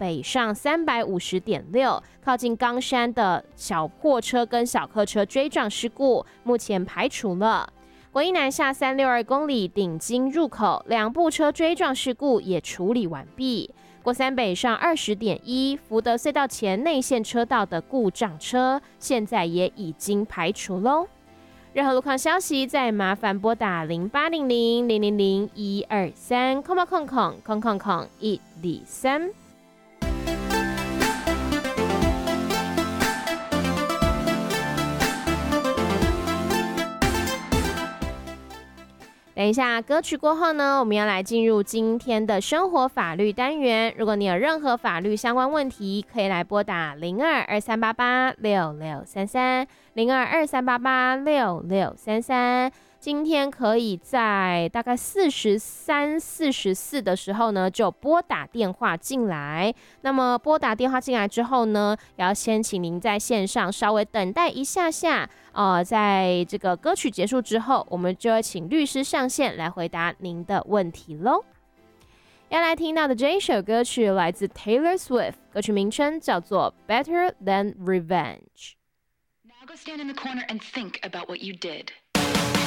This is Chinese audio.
北上350.6，靠近冈山的小货车跟小客车追撞事故，目前排除了。国一南下362公里顶金入口2部车追撞事故也处理完毕。国三北上20.1，福德隧道前内线车道的故障车，现在也已经排除喽。任何路况消息，再麻烦拨打0800-000-123123。等一下歌曲过后呢，我们要来进入今天的生活法律单元。如果你有任何法律相关问题，可以来拨打0223886633，0223886633。今天可以在大概43、44的时候呢，就拨打电话进来。那么拨打电话进来之后呢，也要先请您在线上稍微等待一下下。在这个歌曲结束之后，我们就会请律师上线来回答您的问题咯。要来听到的这一首歌曲来自 Taylor Swift， 歌曲名称叫做 Better Than Revenge。 Now go stand in the corner and think about what you did.